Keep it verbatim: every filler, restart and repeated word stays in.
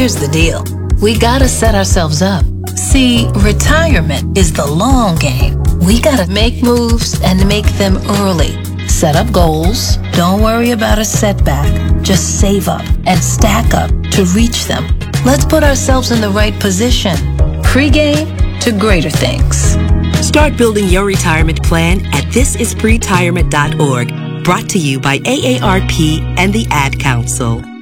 here's the deal. We gotta set ourselves up. See, retirement is the long game. We gotta make moves and make them early. Set up goals. Don't worry about a setback. Just save up and stack up to reach them. Let's put ourselves in the right position. Pre-game to greater things. Start building your retirement plan at this is pretirement dot org. Brought to you by A A R P and the Ad Council.